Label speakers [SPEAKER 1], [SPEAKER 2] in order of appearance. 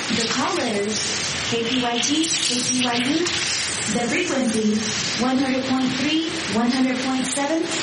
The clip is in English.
[SPEAKER 1] The call letters KPYT, KPYU. The frequency 100.3, 100.7,